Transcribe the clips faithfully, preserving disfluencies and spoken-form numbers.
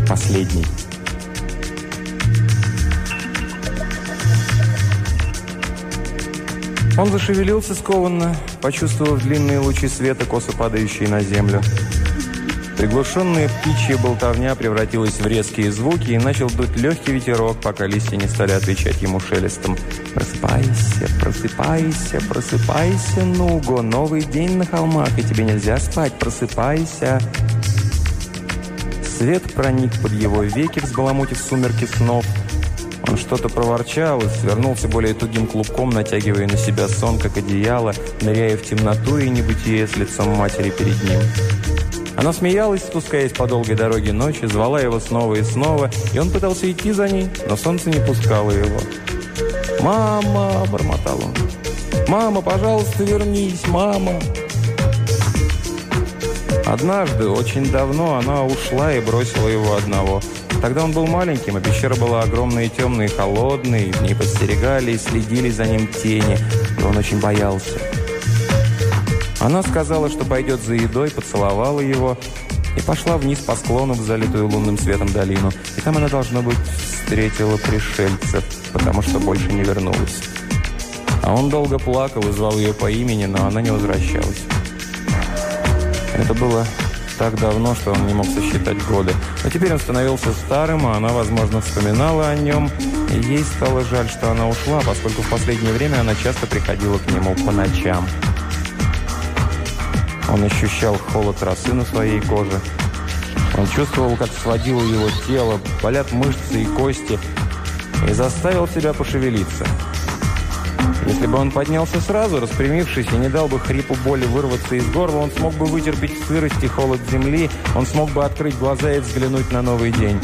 Последний. Он зашевелился скованно, почувствовав длинные лучи света, косо падающие на землю. Приглушенная птичья болтовня превратилась в резкие звуки, и начал дуть легкий ветерок, пока листья не стали отвечать ему шелестом. «Просыпайся, просыпайся, просыпайся, Нуго! Новый день на холмах, и тебе нельзя спать! Просыпайся!» Свет проник под его веки, взбаламутив сумерки снов. Он что-то проворчал и свернулся более тугим клубком, натягивая на себя сон, как одеяло, ныряя в темноту и небытие с лицом матери перед ним. Она смеялась, спускаясь по долгой дороге ночи, звала его снова и снова, и он пытался идти за ней, но солнце не пускало его. «Мама!» – бормотал он. «Мама, пожалуйста, вернись, мама!» Однажды, очень давно, она ушла и бросила его одного. Тогда он был маленьким, а пещера была огромной и темной, и холодной, и в ней подстерегали и следили за ним тени, и он очень боялся. Она сказала, что пойдет за едой, поцеловала его и пошла вниз по склону в залитую лунным светом долину. И там она, должно быть, встретила пришельцев, потому что больше не вернулась. А он долго плакал и звал ее по имени, но она не возвращалась. Это было так давно, что он не мог сосчитать годы. Но теперь он становился старым, а она, возможно, вспоминала о нем. И ей стало жаль, что она ушла, поскольку в последнее время она часто приходила к нему по ночам. Он ощущал холод росы на своей коже. Он чувствовал, как сводило его тело, болят мышцы и кости, и заставил себя пошевелиться. Если бы он поднялся сразу, распрямившись, и не дал бы хрипу боли вырваться из горла, он смог бы вытерпеть сырость и холод земли, он смог бы открыть глаза и взглянуть на новый день.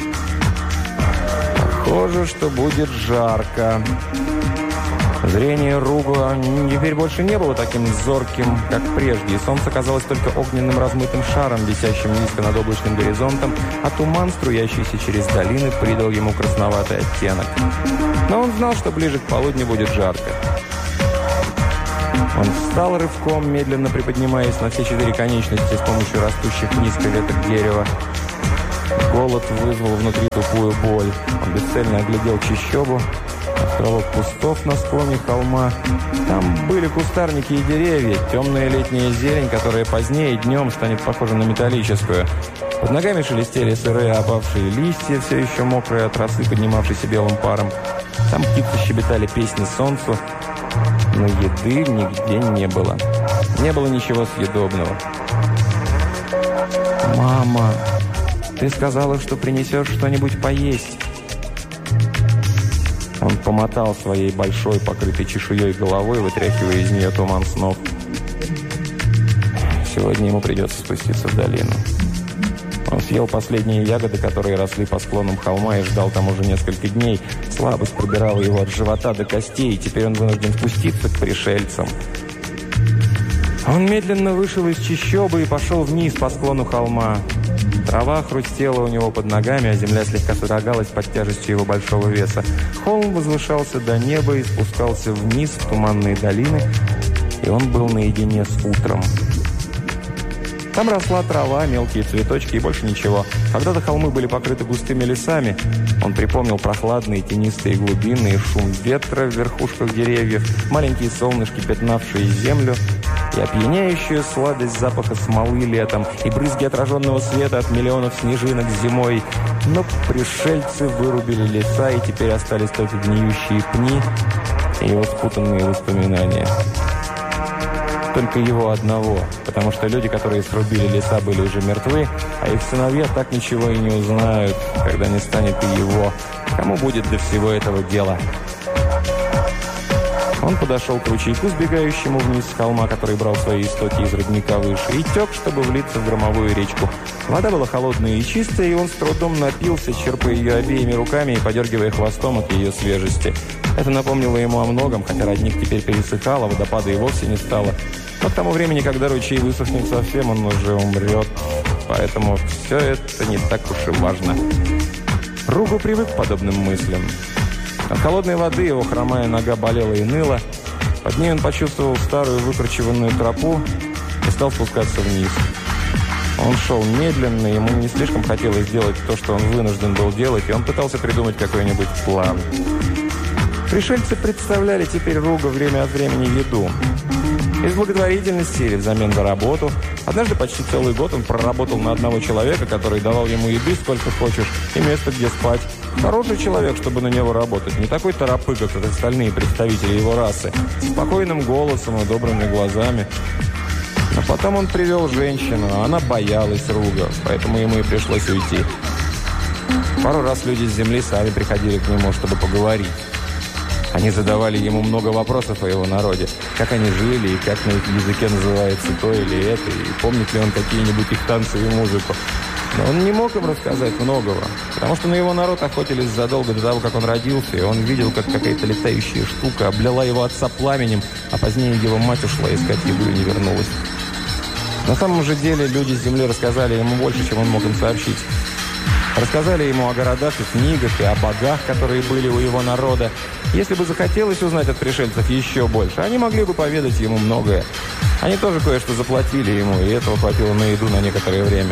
Похоже, что будет жарко. Зрение Руго теперь больше не было таким зорким, как прежде, и солнце казалось только огненным размытым шаром, висящим низко над облачным горизонтом, а туман, струящийся через долины, придал ему красноватый оттенок. Но он знал, что ближе к полудню будет жарко. Он встал рывком, медленно приподнимаясь на все четыре конечности с помощью растущих низко веток дерева. Голод вызвал внутри тупую боль. Он бесцельно оглядел чащобу, островок кустов на склоне холма. Там были кустарники и деревья, темная летняя зелень, которая позднее днем станет похожа на металлическую. Под ногами шелестели сырые опавшие листья, все еще мокрые от росы, поднимавшейся белым паром. Там птицы щебетали песни солнцу, но еды нигде не было. Не было ничего съедобного. «Мама, ты сказала, что принесешь что-нибудь поесть». Он помотал своей большой, покрытой чешуей головой, вытряхивая из нее туман снов. Сегодня ему придется спуститься в долину. Он съел последние ягоды, которые росли по склонам холма, и ждал там уже несколько дней. Слабость пробирала его от живота до костей, и теперь он вынужден спуститься к пришельцам. Он медленно вышел из чащобы и пошел вниз по склону холма. Трава хрустела у него под ногами, а земля слегка содрогалась под тяжестью его большого веса. Холм возвышался до неба и спускался вниз в туманные долины, и он был наедине с утром. Там росла трава, мелкие цветочки и больше ничего. Когда-то холмы были покрыты густыми лесами. Он припомнил прохладные тенистые глубины и шум ветра в верхушках деревьев, маленькие солнышки, пятнавшие землю, и опьяняющую сладость запаха смолы летом, и брызги отраженного света от миллионов снежинок зимой. Но пришельцы вырубили леса, и теперь остались только гниющие пни и его спутанные воспоминания. Только его одного, потому что люди, которые срубили леса, были уже мертвы, а их сыновья так ничего и не узнают, когда не станет и его. Кому будет до всего этого дела? Он подошел к ручейку, сбегающему вниз с холма, который брал свои истоки из родника выше, и тек, чтобы влиться в громовую речку. Вода была холодная и чистая, и он с трудом напился, черпая ее обеими руками и подергивая хвостом от ее свежести. Это напомнило ему о многом, хотя родник теперь пересыхал, а водопада и вовсе не стало. Но к тому времени, когда ручей высохнет совсем, он уже умрет. Поэтому все это не так уж и важно. Руго привык к подобным мыслям. От холодной воды его хромая нога болела и ныла. Под ней он почувствовал старую выкорчеванную тропу и стал спускаться вниз. Он шел медленно, ему не слишком хотелось сделать то, что он вынужден был делать, и он пытался придумать какой-нибудь план. Пришельцы представляли теперь Руго время от времени еду. Из благотворительности или взамен за работу. Однажды почти целый год он проработал на одного человека, который давал ему еды сколько хочешь и место, где спать. Хороший человек, чтобы на него работать. Не такой торопыга, как остальные представители его расы. С спокойным голосом и добрыми глазами. Но потом он привел женщину, а она боялась Руго, поэтому ему и пришлось уйти. Пару раз люди с земли сами приходили к нему, чтобы поговорить. Они задавали ему много вопросов о его народе. Как они жили, и как на их языке называется то или это, и помнит ли он какие-нибудь их танцы и музыку. Но он не мог им рассказать многого, потому что на его народ охотились задолго до того, как он родился, и он видел, как какая-то летающая штука облила его отца пламенем, а позднее его мать ушла искать еду и не вернулась. На самом же деле люди с земли рассказали ему больше, чем он мог им сообщить. Рассказали ему о городах и книгах, и о богах, которые были у его народа. Если бы захотелось узнать от пришельцев еще больше, они могли бы поведать ему многое. Они тоже кое-что заплатили ему, и этого хватило на еду на некоторое время.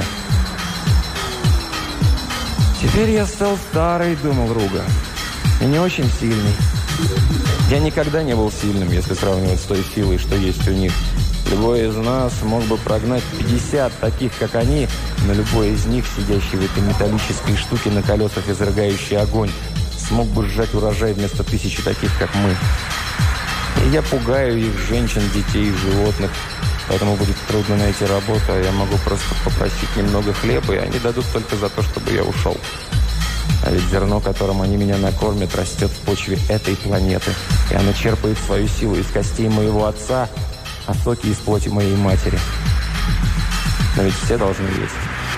«Теперь я стал старый», — думал Руго, — «и не очень сильный. Я никогда не был сильным, если сравнивать с той силой, что есть у них. Любой из нас мог бы прогнать пятьдесят таких, как они, но любой из них, сидящий в этой металлической штуке на колесах, изрыгающий огонь, смог бы сжать урожай вместо тысячи таких, как мы. И я пугаю их, женщин, детей, животных, поэтому будет трудно найти работу, а я могу просто попросить немного хлеба, и они дадут только за то, чтобы я ушел. А ведь зерно, которым они меня накормят, растет в почве этой планеты, и оно черпает свою силу из костей моего отца, а соки из плоти моей матери. Но ведь все должны есть».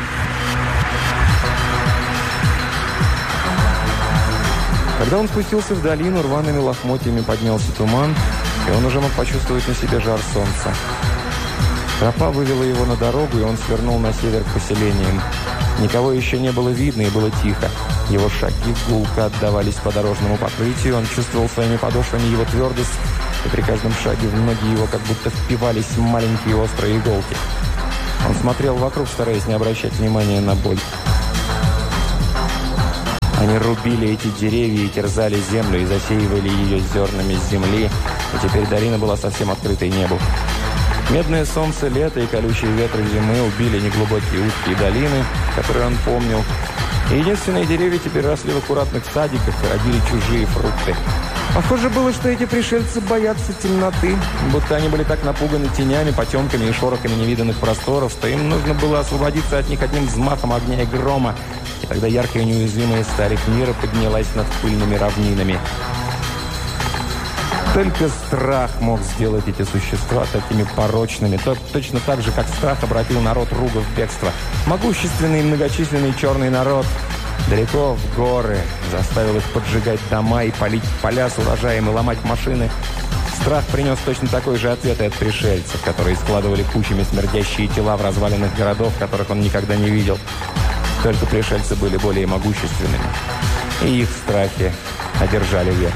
Когда он спустился в долину, рваными лохмотьями поднялся туман, и он уже мог почувствовать на себе жар солнца. Тропа вывела его на дорогу, и он свернул на север к поселениям. Никого еще не было видно, и было тихо. Его шаги гулко отдавались по дорожному покрытию, он чувствовал своими подошвами его твердость, и при каждом шаге в ноги его как будто впивались маленькие острые иголки. Он смотрел вокруг, стараясь не обращать внимания на боль. Они рубили эти деревья и терзали землю, и засеивали ее зернами с земли, и теперь долина была совсем открытой небу. Медное солнце лета и колючие ветры зимы убили неглубокие узкие долины, которые он помнил. И единственные деревья теперь росли в аккуратных садиках и родили чужие фрукты. Похоже было, что эти пришельцы боятся темноты, будто они были так напуганы тенями, потемками и шорохами невиданных просторов, что им нужно было освободиться от них одним взмахом огня и грома, и тогда яркая и неуязвимая сталь их мира поднялась над пыльными равнинами. Только страх мог сделать эти существа такими порочными, точно так же, как страх обратил народ Руго в бегство. Могущественный и многочисленный черный народ далеко в горы заставил их поджигать дома и палить поля с урожаем и ломать машины. Страх принес точно такой же ответ и от пришельцев, которые складывали кучами смердящие тела в развалинах городов, которых он никогда не видел. Только пришельцы были более могущественными, и их страхи одержали верх.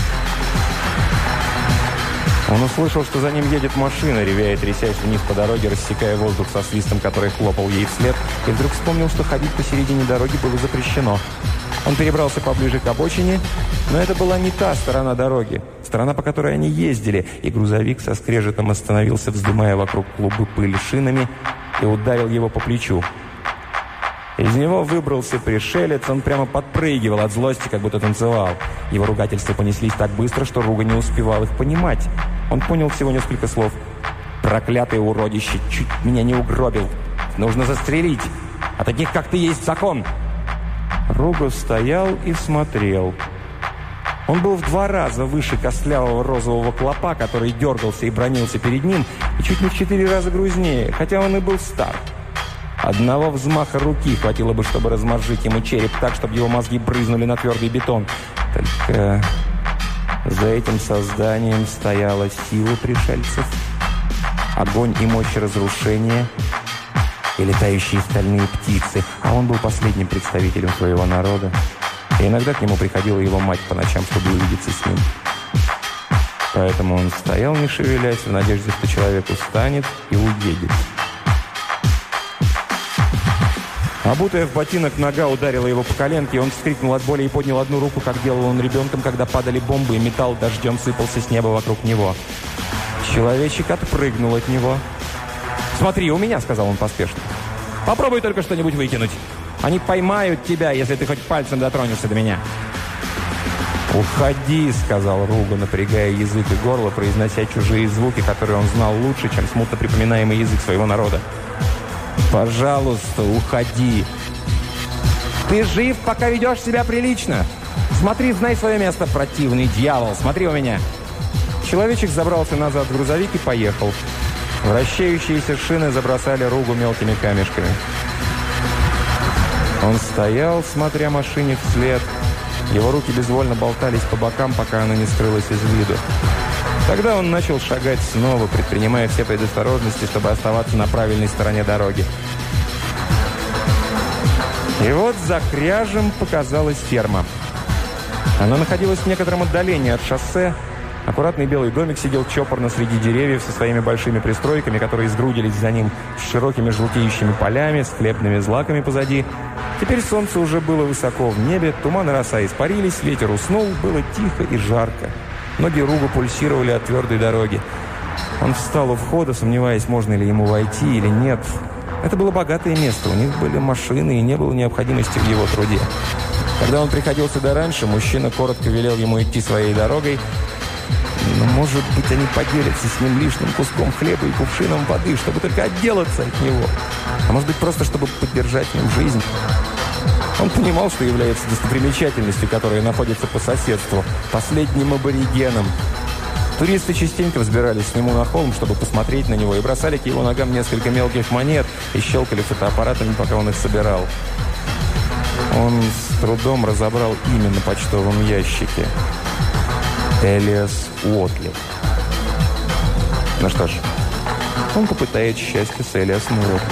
Он услышал, что за ним едет машина, ревя и трясясь вниз по дороге, рассекая воздух со свистом, который хлопал ей вслед, и вдруг вспомнил, что ходить посередине дороги было запрещено. Он перебрался поближе к обочине, но это была не та сторона дороги, сторона, по которой они ездили, и грузовик со скрежетом остановился, вздымая вокруг клубы пыли шинами, и ударил его по плечу. Из него выбрался пришелец, он прямо подпрыгивал от злости, как будто танцевал. Его ругательства понеслись так быстро, что Руго не успевал их понимать. Он понял всего несколько слов. «Проклятое уродище! Чуть меня не угробил! Нужно застрелить! А таких, как ты, есть закон!» Руго стоял и смотрел. Он был в два раза выше костлявого розового клопа, который дергался и бранился перед ним, и чуть не в четыре раза грузнее, хотя он и был стар. Одного взмаха руки хватило бы, чтобы размозжить ему череп так, чтобы его мозги брызнули на твердый бетон. Только за этим созданием стояла сила пришельцев, огонь и мощь разрушения и летающие стальные птицы. А он был последним представителем своего народа. И иногда к нему приходила его мать по ночам, чтобы увидеться с ним. Поэтому он стоял, не шевелясь, в надежде, что человек устанет и уедет. Обутая в ботинок нога ударила его по коленке, и он вскрикнул от боли и поднял одну руку, как делал он ребенком, когда падали бомбы, и металл дождем сыпался с неба вокруг него. Человечек отпрыгнул от него. «Смотри, у меня», — сказал он поспешно. «Попробуй только что-нибудь выкинуть. Они поймают тебя, если ты хоть пальцем дотронешься до меня». «Уходи», — сказал Руго, напрягая язык и горло, произнося чужие звуки, которые он знал лучше, чем смутно припоминаемый язык своего народа. «Пожалуйста, уходи». «Ты жив, пока ведешь себя прилично. Смотри, знай свое место, противный дьявол. Смотри у меня». Человечек забрался назад в грузовик и поехал. Вращающиеся шины забросали Ругу мелкими камешками. Он стоял, смотря машине вслед. Его руки безвольно болтались по бокам, пока она не скрылась из виду. Тогда он начал шагать снова, предпринимая все предосторожности, чтобы оставаться на правильной стороне дороги. И вот за кряжем показалась ферма. Она находилась в некотором отдалении от шоссе. Аккуратный белый домик сидел чопорно среди деревьев со своими большими пристройками, которые сгрудились за ним с широкими желтеющими полями, с хлебными злаками позади. Теперь солнце уже было высоко в небе, туман и роса испарились, ветер уснул, было тихо и жарко. Ноги Руго пульсировали от твердой дороги. Он встал у входа, сомневаясь, можно ли ему войти или нет. Это было богатое место, у них были машины и не было необходимости в его труде. Когда он приходил сюда раньше, мужчина коротко велел ему идти своей дорогой. Но, может быть, они поделятся с ним лишним куском хлеба и кувшином воды, чтобы только отделаться от него. А может быть, просто чтобы поддержать в нем жизнь. Он понимал, что является достопримечательностью, которая находится по соседству, последним аборигеном. Туристы частенько взбирались к нему на холм, чтобы посмотреть на него, и бросали к его ногам несколько мелких монет и щелкали фотоаппаратами, пока он их собирал. Он с трудом разобрал имя на почтовом ящике. Элиас Уотли. Ну что ж, он попытает счастье с Элиасом Уотли.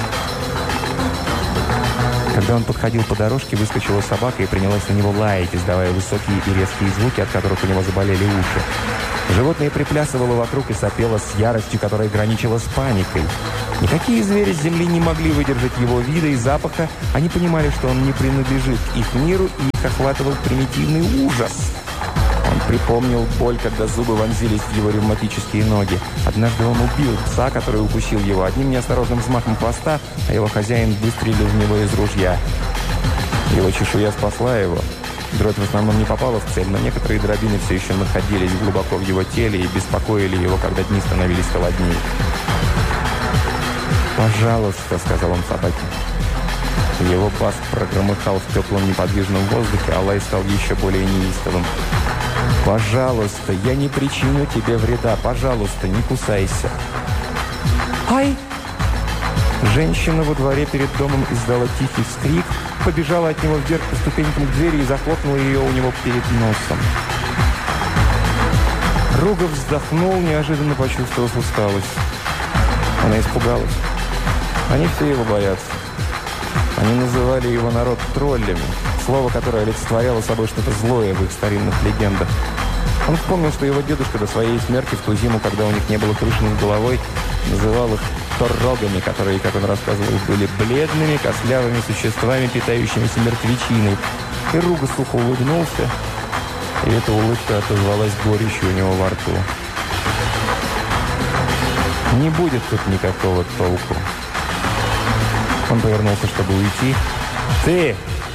Когда он подходил по дорожке, выскочила собака и принялась на него лаять, издавая высокие и резкие звуки, от которых у него заболели уши. Животное приплясывало вокруг и сопело с яростью, которая граничила с паникой. Никакие звери с земли не могли выдержать его вида и запаха. Они понимали, что он не принадлежит к их миру, и их охватывал примитивный ужас. Он припомнил боль, когда зубы вонзились в его ревматические ноги. Однажды он убил пса, который укусил его одним неосторожным взмахом хвоста, а его хозяин выстрелил в него из ружья. Его чешуя спасла его. Дробь в основном не попала в цель, но некоторые дробины все еще находились глубоко в его теле и беспокоили его, когда дни становились холоднее. «Пожалуйста», — сказал он собаке. Его бас прогромыхал в теплом неподвижном воздухе, а лай стал еще более неистовым. «Пожалуйста, я не причиню тебе вреда. Пожалуйста, не кусайся». «Ай!» Женщина во дворе перед домом издала тихий вскрик, побежала от него вверх по ступенькам к двери и захлопнула ее у него перед носом. Руго вздохнул, неожиданно почувствовав усталость. Она испугалась. Они все его боятся. Они называли его народ троллями, слово, которое олицетворяло собой что-то злое в их старинных легендах. Он вспомнил, что его дедушка до своей смерти в ту зиму, когда у них не было крыши над головой, называл их торрогами, которые, как он рассказывал, были бледными, костлявыми существами, питающимися мертвечиной. И Руго сухо улыбнулся, и эта улыбка отозвалась горечью у него во рту. Не будет тут никакого толку. Он повернулся, чтобы уйти. «Ты!»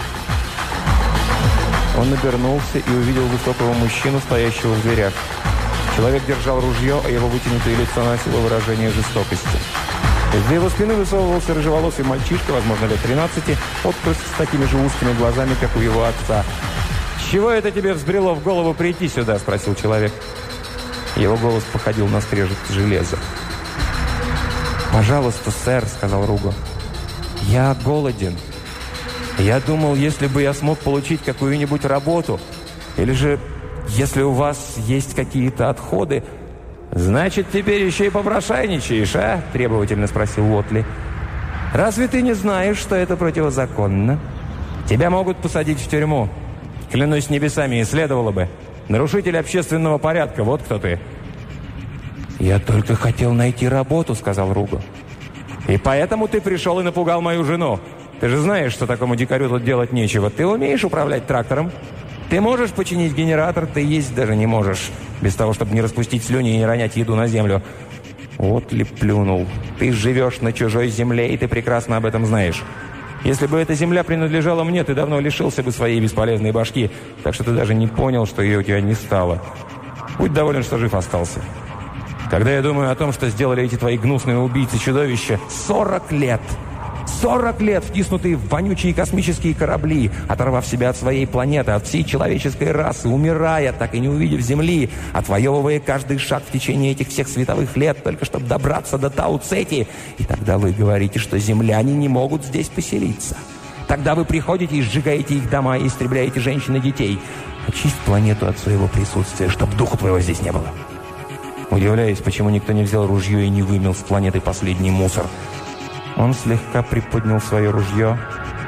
Он обернулся и увидел высокого мужчину, стоящего в дверях. Человек держал ружье, а его вытянутое лицо носило выражение жестокости. Из-за его спины высовывался рыжеволосый мальчишка, возможно, лет тринадцати, отпрыск с такими же узкими глазами, как у его отца. «С чего это тебе взбрело в голову прийти сюда?» – спросил человек. Его голос походил на скрежет железа. «Пожалуйста, сэр», – сказал Руго. «Я голоден. Я думал, если бы я смог получить какую-нибудь работу, или же, если у вас есть какие-то отходы...» «Значит, теперь еще и попрошайничаешь, а?» – требовательно спросил Уотли. «Разве ты не знаешь, что это противозаконно? Тебя могут посадить в тюрьму. Клянусь небесами, и следовало бы. Нарушитель общественного порядка, вот кто ты». «Я только хотел найти работу», – сказал Руго. «И поэтому ты пришел и напугал мою жену. Ты же знаешь, что такому дикарю тут делать нечего. Ты умеешь управлять трактором? Ты можешь починить генератор, ты есть даже не можешь. Без того, чтобы не распустить слюни и не ронять еду на землю. Уотли плюнул. Ты живешь на чужой земле, и ты прекрасно об этом знаешь. Если бы эта земля принадлежала мне, ты давно лишился бы своей бесполезной башки. Так что ты даже не понял, что ее у тебя не стало. Будь доволен, что жив остался. Когда я думаю о том, что сделали эти твои гнусные убийцы-чудовища, сорок лет, сорок лет втиснутые в вонючие космические корабли, оторвав себя от своей планеты, от всей человеческой расы, умирая, так и не увидев Земли, отвоевывая каждый шаг в течение этих всех световых лет, только чтобы добраться до Тау-Цети. И тогда вы говорите, что земляне не могут здесь поселиться. Тогда вы приходите и сжигаете их дома, и истребляете женщин и детей. Очисть планету от своего присутствия, чтобы духу твоего здесь не было. Удивляюсь, почему никто не взял ружье и не вымел с планеты последний мусор. Он слегка приподнял свое ружье.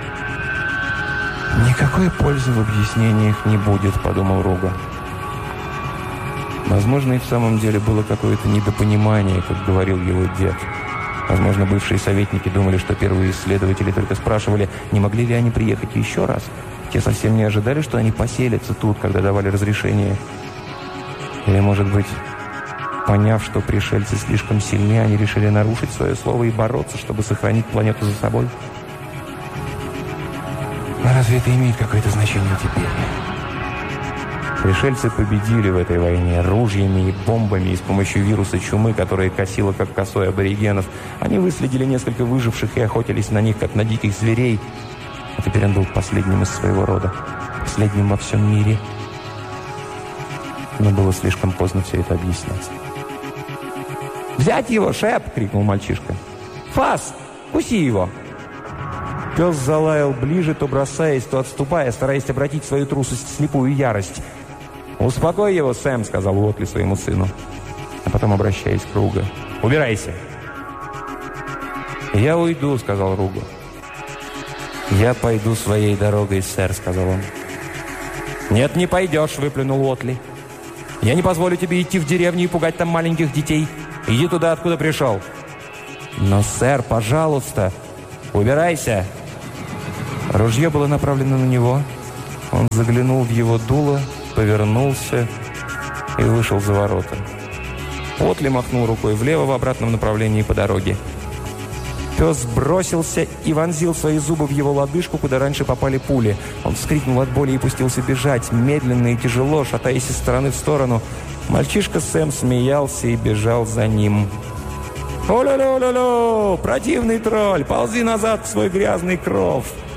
«Никакой пользы в объяснениях не будет», — подумал Руга. Возможно, и в самом деле было какое-то недопонимание, как говорил его дед. Возможно, бывшие советники думали, что первые исследователи только спрашивали, не могли ли они приехать еще раз. Те совсем не ожидали, что они поселятся тут, когда давали разрешение. Или, может быть, поняв, что пришельцы слишком сильны, они решили нарушить свое слово и бороться, чтобы сохранить планету за собой. Но разве это имеет какое-то значение теперь? Пришельцы победили в этой войне ружьями и бомбами и с помощью вируса чумы, которая косила как косой аборигенов. Они выследили несколько выживших и охотились на них, как на диких зверей. А теперь он был последним из своего рода, последним во всем мире. Но было слишком поздно все это объяснять. «Взять его, Шеп!» — крикнул мальчишка. «Фас! Куси его!» Пес залаял ближе, то бросаясь, то отступая, стараясь обратить свою трусость в слепую ярость. «Успокой его, Сэм!» — сказал Уотли своему сыну. А потом, обращаясь к Руго: «Убирайся!» «Я уйду», — сказал Руго. «Я пойду своей дорогой, сэр», — сказал он. «Нет, не пойдешь», — выплюнул Уотли. «Я не позволю тебе идти в деревню и пугать там маленьких детей. Иди туда, откуда пришел». «Но, сэр, пожалуйста, убирайся!» Ружье было направлено на него. Он заглянул в его дуло, повернулся и вышел за ворота. Уотли махнул рукой влево в обратном направлении по дороге. Пес бросился и вонзил свои зубы в его лодыжку, куда раньше попали пули. Он вскрикнул от боли и пустился бежать, медленно и тяжело, шатаясь из стороны в сторону. Мальчишка Сэм смеялся и бежал за ним. «О-ля-ля-ля-ля! Противный тролль! Ползи назад в свой грязный кров!»